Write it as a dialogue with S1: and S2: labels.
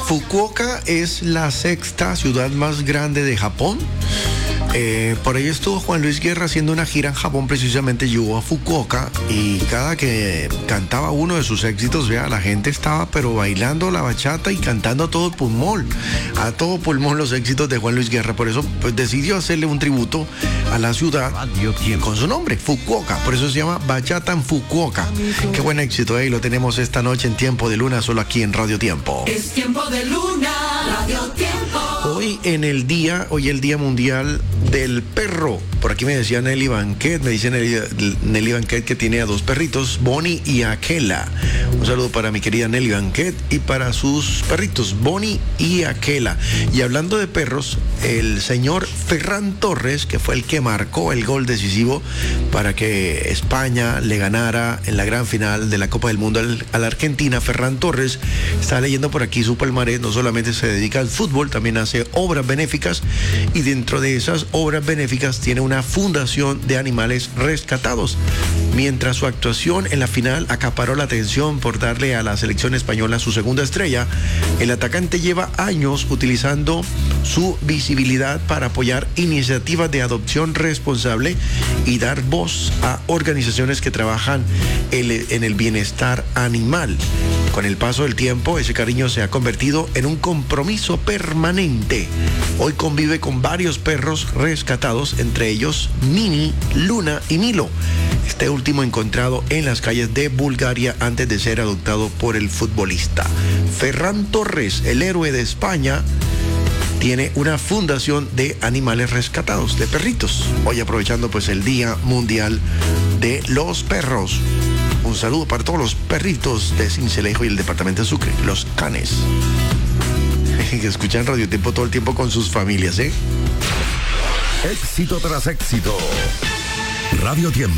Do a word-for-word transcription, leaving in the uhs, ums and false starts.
S1: Fukuoka es la sexta ciudad más grande de Japón. Eh, por ahí estuvo Juan Luis Guerra haciendo una gira en Japón, precisamente llegó a Fukuoka y cada que cantaba uno de sus éxitos, vea, la gente estaba pero bailando la bachata y cantando a todo pulmón, a todo pulmón los éxitos de Juan Luis Guerra. Por eso pues decidió hacerle un tributo a la ciudad con su nombre, Fukuoka. Por eso se llama Bachata en Fukuoka. Qué buen éxito, ahí eh, lo tenemos esta noche en Tiempo de Luna, solo aquí en Radio Tiempo.
S2: Es Tiempo de Luna, Radio Tiempo.
S1: Hoy en el día, hoy el Día Mundial del Perro. Por aquí me decía Nelly Banquet, me dice Nelly, Nelly Banquet que tiene a dos perritos, Bonnie y Aquela. Un saludo para mi querida Nelly Banquet y para sus perritos, Bonnie y Aquela. Y hablando de perros, el señor Ferran Torres, que fue el que marcó el gol decisivo para que España le ganara en la gran final de la Copa del Mundo al, a la Argentina, Ferran Torres, está leyendo por aquí su palmarés, no solamente se dedica al fútbol, también hace obras benéficas y dentro de esas obras benéficas tiene una fundación de animales rescatados. Mientras su actuación en la final acaparó la atención por darle a la selección española su segunda estrella, el atacante lleva años utilizando su visibilidad para apoyar iniciativas de adopción responsable y dar voz a organizaciones que trabajan en el bienestar animal. Con el paso del tiempo, ese cariño se ha convertido en un compromiso permanente. Hoy convive con varios perros rescatados, entre ellos Mini, Luna y Milo. Este último encontrado en las calles de Bulgaria antes de ser adoptado por el futbolista. Ferran Torres, el héroe de España, tiene una fundación de animales rescatados, de perritos. Hoy aprovechando pues el Día Mundial de los Perros. Un saludo para todos los perritos de Sincelejo y el departamento de Sucre, los canes, que escuchan Radio Tiempo todo el tiempo con sus familias, ¿eh?
S3: Éxito tras éxito. Radio Tiempo.